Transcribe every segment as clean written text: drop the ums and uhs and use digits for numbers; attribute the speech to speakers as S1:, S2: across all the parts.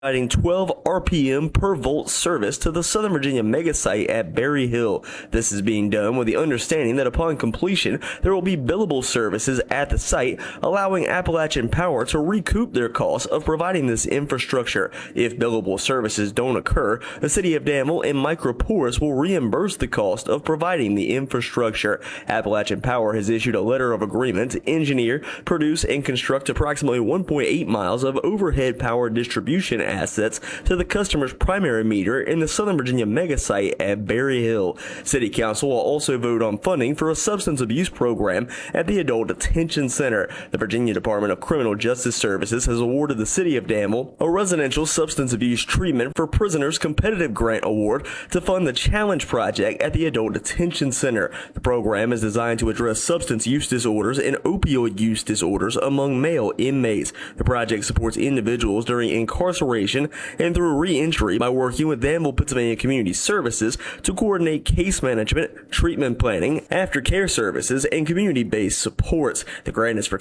S1: providing 12 RPM per volt service to the Southern Virginia mega site at Berry Hill. This is being done with the understanding that upon completion, there will be billable services at the site, allowing Appalachian Power to recoup their costs of providing this infrastructure. If billable services don't occur, the City of Danville and Microporus will reimburse the cost of providing the infrastructure. Appalachian Power has issued a letter of agreement to engineer, produce, and construct approximately 1.8 miles of overhead power distribution assets to the customer's primary meter in the Southern Virginia mega site at Berry Hill. City Council will also vote on funding for a substance abuse program at the Adult Detention Center. The Virginia Department of Criminal Justice Services has awarded the City of Danville a residential substance abuse treatment for prisoners competitive grant award to fund the Challenge Project at the Adult Detention Center. The program is designed to address substance use disorders and opioid use disorders among male inmates. The project supports individuals during incarceration and through re-entry by working with Danville, Pennsylvania Community Services to coordinate case management, treatment planning, aftercare services, and community-based supports. The grant is for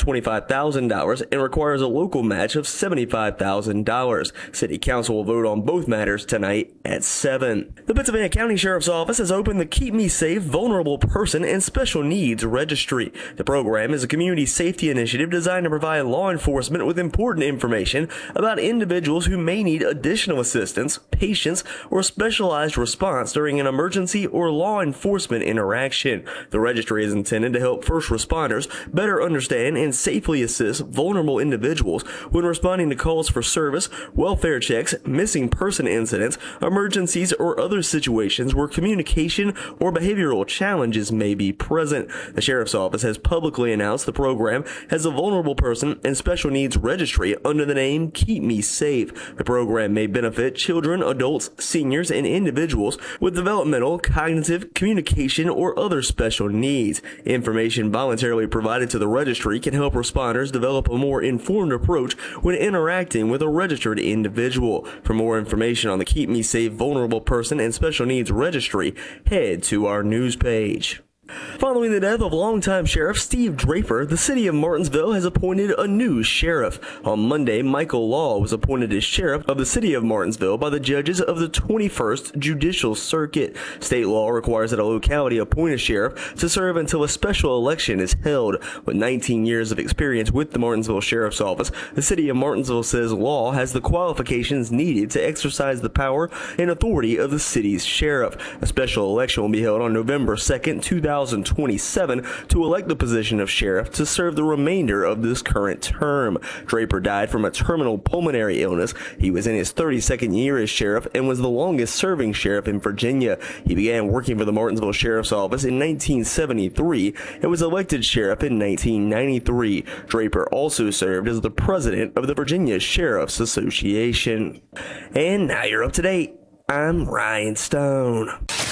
S1: $225,000 and requires a local match of $75,000. City Council will vote on both matters tonight at 7. The Pennsylvania County Sheriff's Office has opened the Keep Me Safe Vulnerable Person and Special Needs Registry. The program is a community safety initiative designed to provide law enforcement with important information about individuals who may need additional assistance, patience, or specialized response during an emergency or law enforcement interaction. The registry is intended to help first responders better understand and safely assist vulnerable individuals when responding to calls for service, welfare checks, missing person incidents, emergencies, or other situations where communication or behavioral challenges may be present. The Sheriff's Office has publicly announced the program has a Vulnerable Person and Special Needs Registry under the name Keep Me Safe. The program may benefit children, adults, seniors, and individuals with developmental, cognitive, communication, or other special needs. Information voluntarily provided to the registry can help responders develop a more informed approach when interacting with a registered individual. For more information on the Keep Me Safe Vulnerable Person and Special Needs Registry, head to our news page. Following the death of longtime Sheriff Steve Draper, the City of Martinsville has appointed a new sheriff. On Monday, Michael Law was appointed as sheriff of the City of Martinsville by the judges of the 21st Judicial Circuit. State law requires that a locality appoint a sheriff to serve until a special election is held. With 19 years of experience with the Martinsville Sheriff's Office, the City of Martinsville says Law has the qualifications needed to exercise the power and authority of the city's sheriff. A special election will be held on November 2nd, 2027 to elect the position of sheriff to serve the remainder of this current term. Draper died from a terminal pulmonary illness. He was in his 32nd year as sheriff and was the longest serving sheriff in Virginia. He began working for the Martinsville Sheriff's Office in 1973 and was elected sheriff in 1993. Draper also served as the president of the Virginia Sheriff's Association. And now you're up to date. I'm Ryan Stone.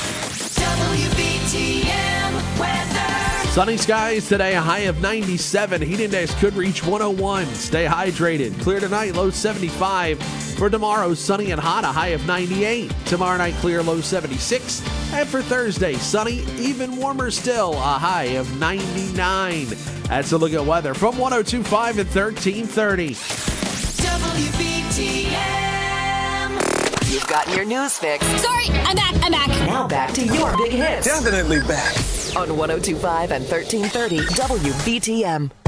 S2: WBTM weather.
S3: Sunny skies today, a high of 97. Heat index could reach 101. Stay hydrated. Clear tonight, low 75. For tomorrow, sunny and hot, a high of 98. Tomorrow night, clear, low 76. And for Thursday, sunny, even warmer still, a high of 99. That's a look at weather from 102.5 and 1330.
S2: WBTM.
S4: You've gotten your news fix.
S5: Sorry, I'm back.
S4: Now back to your big hits.
S6: Definitely back.
S4: On 102.5 and 1330 WBTM.